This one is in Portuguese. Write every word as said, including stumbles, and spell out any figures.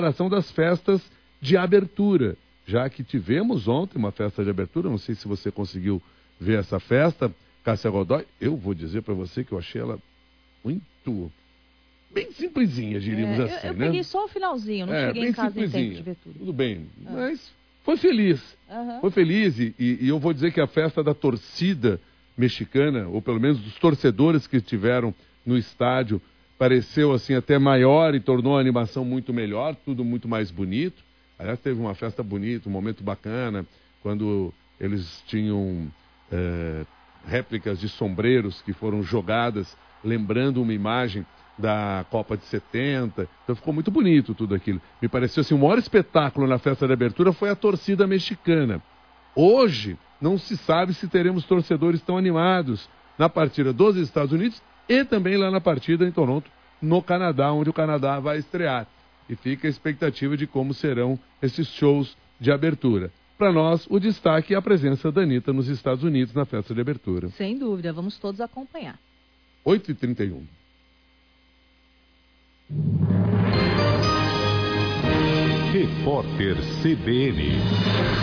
preparação das festas de abertura, já que tivemos ontem uma festa de abertura, não sei se você conseguiu ver essa festa, Cássia Godoy, eu vou dizer para você que eu achei ela muito, bem simplesinha, diríamos é, assim, eu, eu né? peguei só o finalzinho, não é, cheguei bem em casa em tempo de simplesinha. ver tudo. Tudo bem, ah. mas foi feliz, uhum. foi feliz e, e eu vou dizer que a festa da torcida mexicana, ou pelo menos dos torcedores que estiveram no estádio, pareceu assim até maior e tornou a animação muito melhor, tudo muito mais bonito. Aliás, teve uma festa bonita, um momento bacana, quando eles tinham é, réplicas de sombreros que foram jogadas, lembrando uma imagem da Copa de setenta. Então ficou muito bonito tudo aquilo. Me pareceu assim, o maior espetáculo na festa de abertura foi a torcida mexicana. Hoje, não se sabe se teremos torcedores tão animados na partida dos Estados Unidos e também lá na partida em Toronto, no Canadá, onde o Canadá vai estrear. E fica a expectativa de como serão esses shows de abertura. Para nós, o destaque é a presença da Anitta nos Estados Unidos na festa de abertura. Sem dúvida, vamos todos acompanhar. oito e trinta e um. Repórter C B N.